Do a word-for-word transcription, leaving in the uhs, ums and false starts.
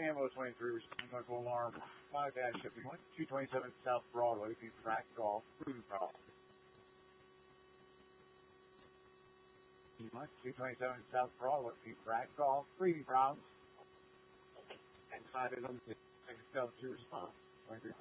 Ammo twenty-three, responding to alarm five dash fifty-one, two twenty-seven South Broadway, being track golf, cruise golf. two twenty-seven South Broadway, being track golf, breathing problems. And cited on the six L two response. twenty-three